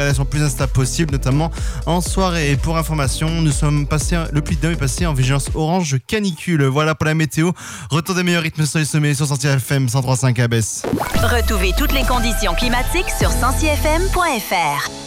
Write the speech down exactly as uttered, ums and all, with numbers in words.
dégradation plus instable possible, notamment en soirée. Et pour information, nous sommes passés, le Puy-de-Dôme est passé en vigilance orange canicule. Voilà pour la météo. Retour des meilleurs rythmes sur les sommets sur Sensi F M cent trois virgule cinq à Besse. Retrouvez toutes les conditions climatiques sur sensi f m point f r.